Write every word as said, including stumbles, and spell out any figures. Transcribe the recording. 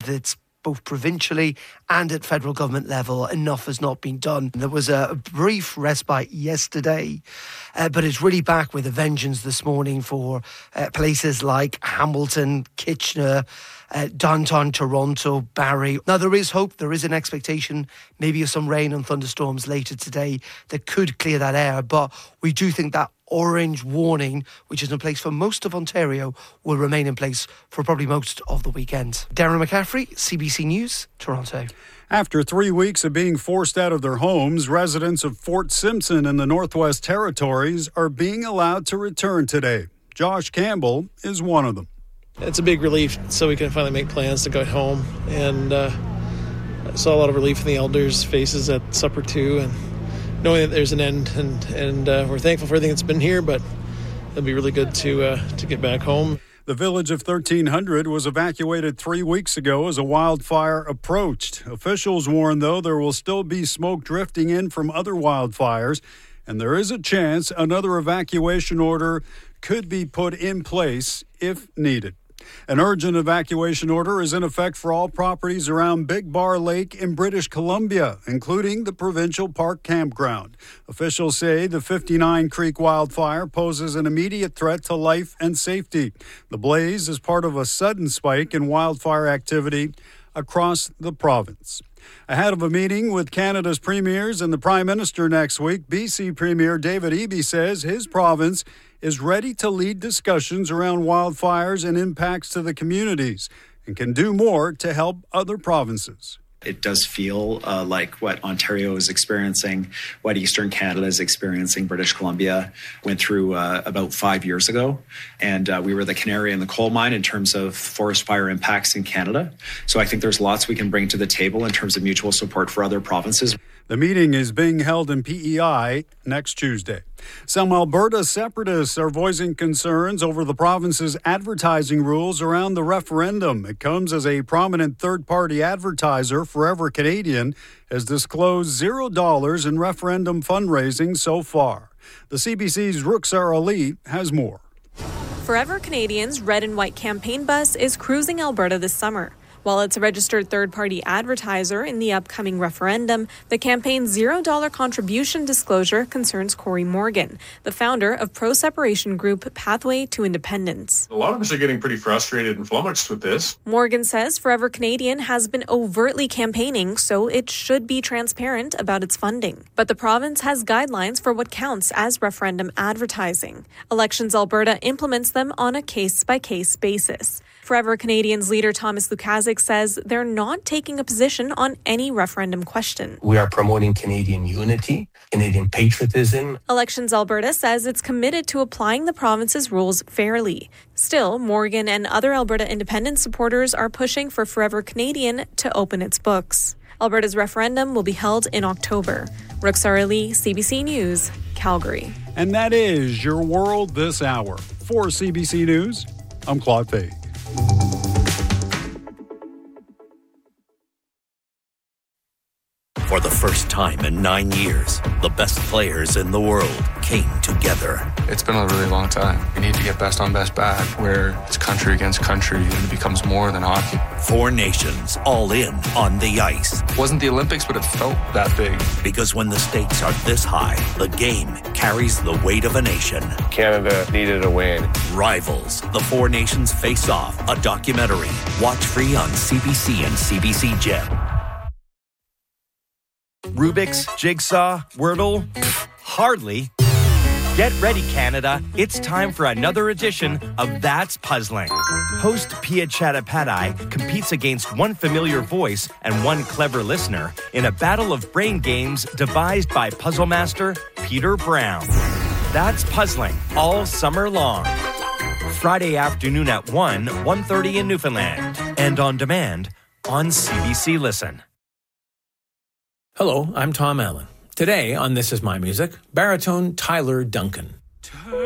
that both provincially and at federal government level, enough has not been done. There was a brief respite yesterday, uh, but it's really back with a vengeance this morning for uh, places like Hamilton, Kitchener, uh, downtown Toronto, Barrie. Now, there is hope. There is an expectation maybe of some rain and thunderstorms later today that could clear that air, but we do think that orange warning, which is in place for most of Ontario, will remain in place for probably most of the weekend. Darren McCaffrey, C B C News, Toronto. After three weeks of being forced out of their homes, residents of Fort Simpson in the Northwest Territories are being allowed to return today. Josh Campbell is one of them. It's a big relief, so we can finally make plans to go home. And uh, I saw a lot of relief in the elders' faces at supper too, and knowing that there's an end, and and uh, we're thankful for everything that's been here, but it'll be really good to uh, to get back home. The village of thirteen hundred was evacuated three weeks ago as a wildfire approached. Officials warn, though, there will still be smoke drifting in from other wildfires, and there is a chance another evacuation order could be put in place if needed. An urgent evacuation order is in effect for all properties around Big Bar Lake in British Columbia, including the Provincial Park Campground. Officials say the fifty-nine Creek wildfire poses an immediate threat to life and safety. The blaze is part of a sudden spike in wildfire activity across the province. Ahead of a meeting with Canada's premiers and the Prime Minister next week, B C Premier David Eby says his province is ready to lead discussions around wildfires and impacts to the communities and can do more to help other provinces. It does feel uh, like what Ontario is experiencing, what Eastern Canada is experiencing, British Columbia went through uh, about five years ago. And uh, we were the canary in the coal mine in terms of forest fire impacts in Canada. So I think there's lots we can bring to the table in terms of mutual support for other provinces. The meeting is being held in P E I next Tuesday. Some Alberta separatists are voicing concerns over the province's advertising rules around the referendum. It comes as a prominent third-party advertiser, Forever Canadian, has disclosed zero dollars in referendum fundraising so far. The C B C's Ruxar Ali has more. Forever Canadian's red and white campaign bus is cruising Alberta this summer. While it's a registered third-party advertiser in the upcoming referendum, the campaign's zero-dollar contribution disclosure concerns Corey Morgan, the founder of pro-separation group Pathway to Independence. A lot of us are getting pretty frustrated and flummoxed with this. Morgan says Forever Canadian has been overtly campaigning, so it should be transparent about its funding. But the province has guidelines for what counts as referendum advertising. Elections Alberta implements them on a case-by-case basis. Forever Canadian's leader Thomas Lukaszuk says they're not taking a position on any referendum question. We are promoting Canadian unity, Canadian patriotism. Elections Alberta says it's committed to applying the province's rules fairly. Still, Morgan and other Alberta independent supporters are pushing for Forever Canadian to open its books. Alberta's referendum will be held in October. Ruxar Ali, C B C News, Calgary. And that is your world this hour. For C B C News, I'm Claude Fay. For the first time in nine years, the best players in the world came together. It's been a really long time. We need to get best on best back, where it's country against country and it becomes more than hockey. Four nations all in on the ice. It wasn't the Olympics, but it felt that big. Because when the stakes are this high, the game carries the weight of a nation. Canada needed a win. Rivals, the Four Nations Face Off, a documentary. Watch free on C B C and C B C Gem. Rubik's, Jigsaw, Wordle? Hardly. Get ready, Canada. It's time for another edition of That's Puzzling. Host Pia Chattopadhyay competes against one familiar voice and one clever listener in a battle of brain games devised by puzzle master Peter Brown. That's Puzzling all summer long. Friday afternoon at one, one thirty in Newfoundland. And on demand on C B C Listen. Hello, I'm Tom Allen. Today on This Is My Music, baritone Tyler Duncan.